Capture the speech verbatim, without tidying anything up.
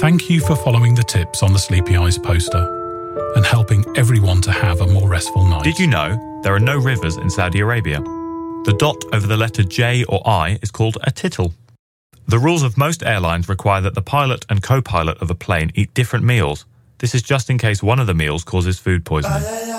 Thank you for following the tips on the Sleepy Eyes poster and helping everyone to have a more restful night. Did you know there are no rivers in Saudi Arabia? The dot over the letter J or I is called a tittle. The rules of most airlines require that the pilot and co-pilot of a plane eat different meals. This is just in case one of the meals causes food poisoning.